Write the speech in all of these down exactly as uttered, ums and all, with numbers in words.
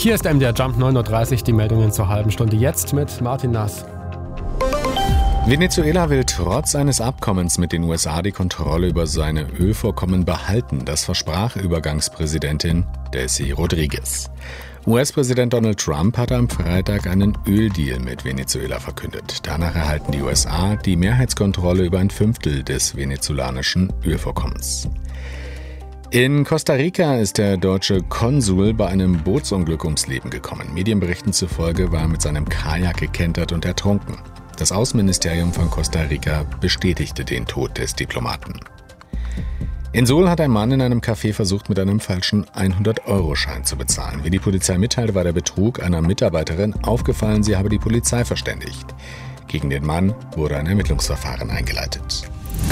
Hier ist M D R Jump neun Uhr dreißig, die Meldungen zur halben Stunde jetzt mit Martin Nass. Venezuela will trotz eines Abkommens mit den U S A die Kontrolle über seine Ölvorkommen behalten. Das versprach Übergangspräsidentin Delcy Rodriguez. U S-Präsident Donald Trump hatte am Freitag einen Öldeal mit Venezuela verkündet. Danach erhalten die U S A die Mehrheitskontrolle über ein Fünftel des venezolanischen Ölvorkommens. In Costa Rica ist der deutsche Konsul bei einem Bootsunglück ums Leben gekommen. Medienberichten zufolge war er mit seinem Kajak gekentert und ertrunken. Das Außenministerium von Costa Rica bestätigte den Tod des Diplomaten. In Seoul hat ein Mann in einem Café versucht, mit einem falschen hundert-Euro-Schein zu bezahlen. Wie die Polizei mitteilte, war der Betrug einer Mitarbeiterin aufgefallen, sie habe die Polizei verständigt. Gegen den Mann wurde ein Ermittlungsverfahren eingeleitet.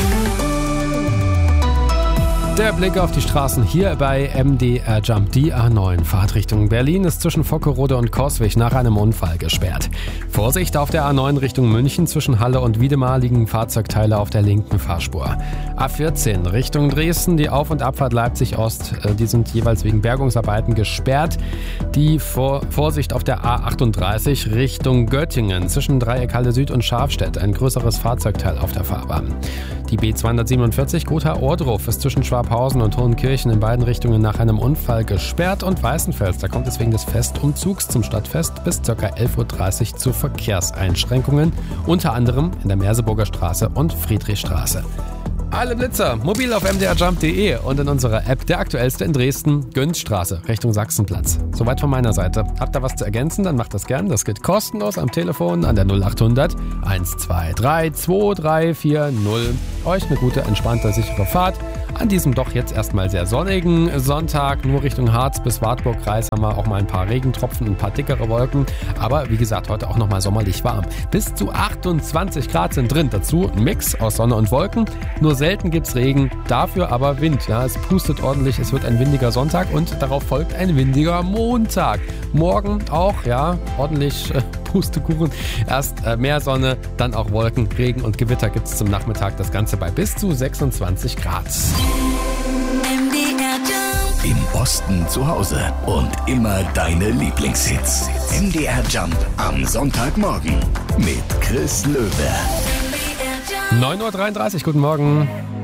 Der Blick auf die Straßen hier bei M D R Jump. Die A neun Fahrtrichtung Berlin ist zwischen Vockerode und Coswig nach einem Unfall gesperrt. Vorsicht auf der A neun Richtung München, zwischen Halle und Wiedemar liegen Fahrzeugteile auf der linken Fahrspur. A vierzehn Richtung Dresden, die Auf- und Abfahrt Leipzig-Ost, die sind jeweils wegen Bergungsarbeiten gesperrt. Die Vor- Vorsicht auf der A achtunddreißig Richtung Göttingen, zwischen Dreieck Halle Süd und Scharfstedt, ein größeres Fahrzeugteil auf der Fahrbahn. Die B zweihundertsiebenundvierzig Gotha-Ohrdruf ist zwischen Schwabhausen und Hohenkirchen in beiden Richtungen nach einem Unfall gesperrt, und Weißenfels, da kommt es wegen des Festumzugs zum Stadtfest bis ca. elf Uhr dreißig zu Verkehrseinschränkungen, unter anderem in der Merseburger Straße und Friedrichstraße. Alle Blitzer, mobil auf m d r jump punkt d e und in unserer App. Der aktuellste in Dresden, Günzstraße, Richtung Sachsenplatz. Soweit von meiner Seite. Habt ihr was zu ergänzen, dann macht das gern. Das geht kostenlos am Telefon an der null acht hundert eins zwei drei zwei drei vier null. Euch eine gute, entspannte, sichere Fahrt an diesem doch jetzt erstmal sehr sonnigen Sonntag. Nur Richtung Harz bis Wartburg-Kreis haben wir auch mal ein paar Regentropfen, ein paar dickere Wolken. Aber wie gesagt, heute auch nochmal sommerlich warm. Bis zu achtundzwanzig Grad sind drin. Dazu ein Mix aus Sonne und Wolken. Nur selten gibt's Regen, dafür aber Wind. Ja, es pustet ordentlich, es wird ein windiger Sonntag und darauf folgt ein windiger Montag. Morgen auch, ja, ordentlich äh, Pustekuchen. Erst äh, mehr Sonne, dann auch Wolken, Regen und Gewitter gibt's zum Nachmittag. Das Ganze bei bis zu sechsundzwanzig Grad. Im Osten zu Hause und immer deine Lieblingshits. M D R Jump am Sonntagmorgen mit Chris Löwe. neun Uhr dreiunddreißig, guten Morgen.